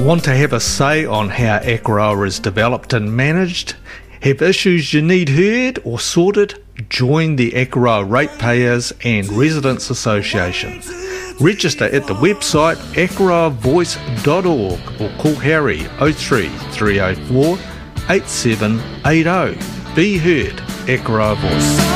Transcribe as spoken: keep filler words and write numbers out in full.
Want to have a say on how Akaroa is developed and managed? Have issues you need heard or sorted? Join the Akaroa Ratepayers and Residents Association. Register at the website akaroa voice dot org or call Harry oh three, three oh four, eight seven eight oh. Be heard, Akaroa Voice.